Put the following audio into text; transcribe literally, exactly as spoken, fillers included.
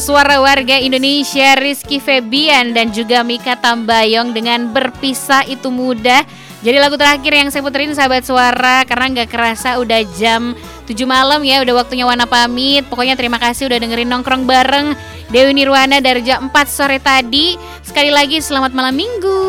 Suara Warga Indonesia Rizky Febian dan juga Mika Tambayong dengan Berpisah Itu Mudah. Jadi lagu terakhir yang saya puterin sahabat suara, karena gak kerasa udah jam tujuh malam ya, udah waktunya Wana pamit. Pokoknya terima kasih udah dengerin nongkrong bareng Dewi Nirwana dari jam empat sore tadi. Sekali lagi selamat malam minggu.